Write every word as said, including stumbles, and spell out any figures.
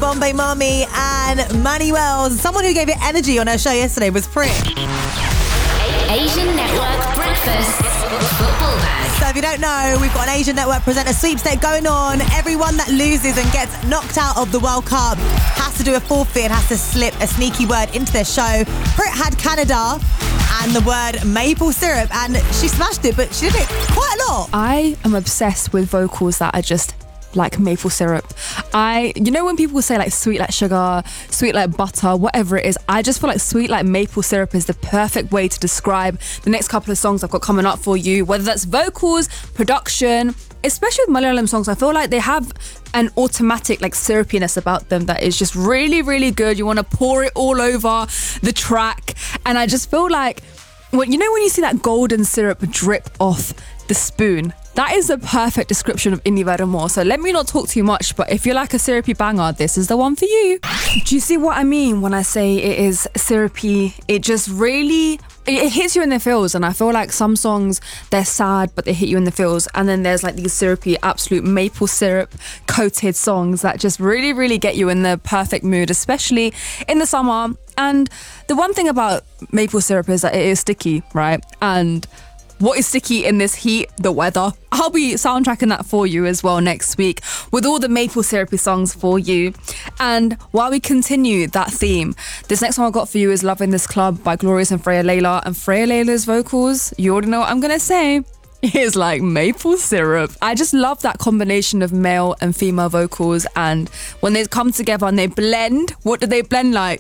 Bombay Mommy and Manny Wells. Someone who gave it energy on her show yesterday was Prit. Asian Network Breakfast Football Bag. So if you don't know, we've got an Asian Network presenter sweepstake going on. Everyone that loses and gets knocked out of the World Cup has to do a forfeit and has to slip a sneaky word into their show. Prit had Canada and the word maple syrup, and she smashed it, but she did it quite a lot. I am obsessed with vocals that are just like maple syrup. I, you know when people say like sweet like sugar, sweet like butter, whatever it is, I just feel like sweet like maple syrup is the perfect way to describe the next couple of songs I've got coming up for you, whether that's vocals, production, especially with Malayalam songs. I feel like they have an automatic like syrupiness about them that is just really, really good. You want to pour it all over the track. And I just feel like, well, you know when you see that golden syrup drip off the spoon, that is the perfect description of Inni Varamore. So let me not talk too much, but if you like a syrupy banger, this is the one for you. Do you see what I mean when I say it is syrupy? It just really, it hits you in the feels. And I feel like some songs, they're sad, but they hit you in the feels. And then there's like these syrupy, absolute maple syrup coated songs that just really, really get you in the perfect mood, especially in the summer. And the one thing about maple syrup is that it is sticky, right? And what is sticky in this heat? The weather. I'll be soundtracking that for you as well next week with all the maple syrupy songs for you. And while we continue that theme, this next one I've got for you is Love in This Club by Glorious and Freya Layla. And Freya Layla's vocals, you already know what I'm going to say, is like maple syrup. I just love that combination of male and female vocals, and when they come together and they blend, what do they blend like?